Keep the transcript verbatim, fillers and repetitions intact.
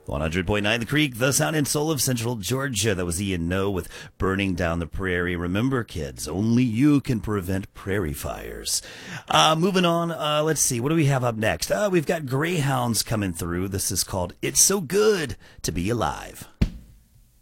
one hundred point nine The Creek, the sound and soul of Central Georgia. That was Ian Noe with Burning Down the Prairie. Remember, kids, only you can prevent prairie fires. Uh, moving on, uh, let's see. What do we have up next? Uh, we've got Greyhounds coming through. This is called It's So Good to Be Alive.